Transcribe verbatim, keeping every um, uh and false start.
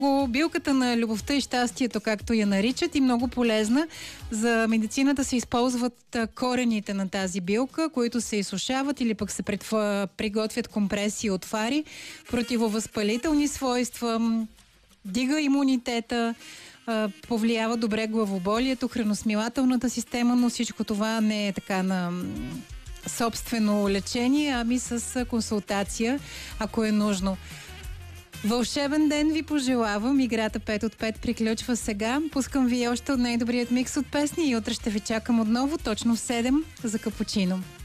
Билката на любовта и щастието, както я наричат, и много полезна. За медицината се използват корените на тази билка, които се изсушават или пък се приготвят компреси от фари, противовъзпалителни свойства, дига имунитета, повлиява добре главоболието, храносмилателната система, но всичко това не е така на собствено лечение, ами с консултация, ако е нужно. Вълшебен ден ви пожелавам. Играта пет от пет приключва сега. Пускам ви още от най-добрият микс от песни и утре ще ви чакам отново точно в седем за капучино.